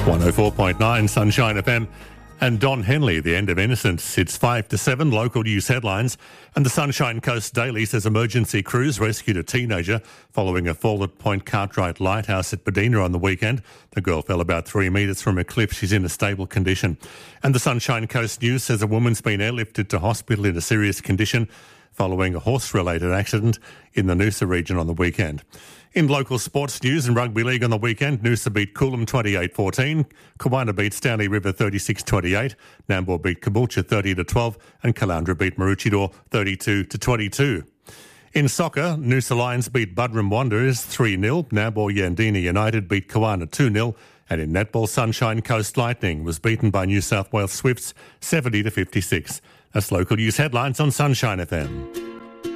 104.9 Sunshine FM. And Don Henley, the end of innocence. It's 5 to 7, local news headlines. And the Sunshine Coast Daily says emergency crews rescued a teenager following a fall at Point Cartwright Lighthouse at Bedina on the weekend. The girl fell about 3 metres from a cliff. She's in a stable condition. And the Sunshine Coast News says a woman's been airlifted to hospital in a serious condition following a horse-related accident in the Noosa region on the weekend. In local sports news and rugby league on the weekend, Noosa beat Coolum 28-14, Kawana beat Stanley River 36-28, Nambour beat Caboolture 30-12 and Caloundra beat Maroochydore 32-22. In soccer, Noosa Lions beat Buderim Wanderers 3-0, Nambour Yandina United beat Kawana 2-0 and in netball, Sunshine Coast Lightning was beaten by New South Wales Swifts 70-56. That's local news headlines on Sunshine FM.